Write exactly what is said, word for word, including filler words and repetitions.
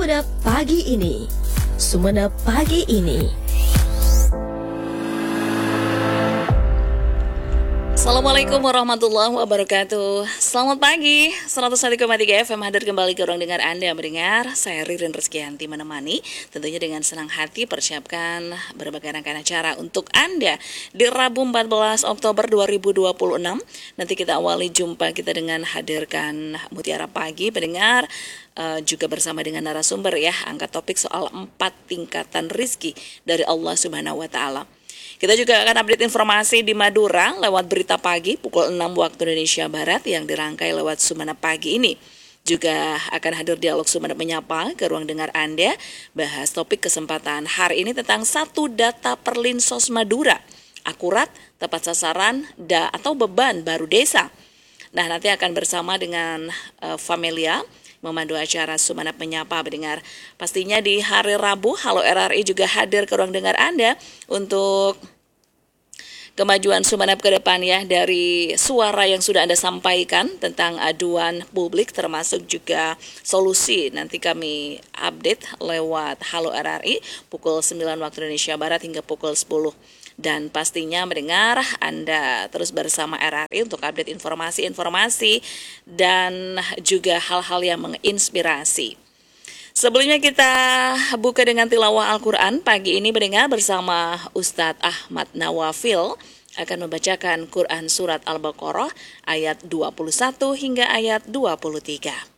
Sumenep Pagi Ini. Sumenep Pagi Ini. Assalamualaikum warahmatullahi wabarakatuh. Selamat pagi, seratus satu koma tiga F M hadir kembali ke ruang dengar Anda mendengar. Saya Ririn Rizkyanti menemani, tentunya dengan senang hati persiapkan berbagai rangkaian acara untuk Anda di Rabu empat belas Oktober dua ribu dua puluh enam. Nanti kita awali jumpa kita dengan hadirkan Mutiara Pagi pendengar, uh, juga bersama dengan narasumber ya, angkat topik soal empat tingkatan rizki dari Allah Subhanahu wa Ta'ala. Kita juga akan update informasi di Madura lewat berita pagi pukul enam waktu Indonesia Barat yang dirangkai lewat Sumenep Pagi ini. Juga akan hadir dialog Sumenep Menyapa ke ruang dengar Anda, bahas topik kesempatan hari ini tentang satu data Perlinsos Madura, akurat, tepat sasaran, da atau beban baru desa. Nah, nanti akan bersama dengan uh, Familia memandu acara Sumenep Menyapa mendengar. Pastinya di hari Rabu, Halo R R I juga hadir ke ruang dengar Anda untuk kemajuan Sumenep ke depan ya, dari suara yang sudah Anda sampaikan tentang aduan publik termasuk juga solusi. Nanti kami update lewat Halo R R I pukul sembilan waktu Indonesia Barat hingga pukul sepuluh. Dan pastinya mendengar Anda terus bersama R R I untuk update informasi-informasi dan juga hal-hal yang menginspirasi. Sebelumnya kita buka dengan tilawah Al-Quran. Pagi ini mendengar bersama Ustadz Ahmad Nawafil akan membacakan Quran Surat Al-Baqarah ayat dua puluh satu hingga ayat dua puluh tiga.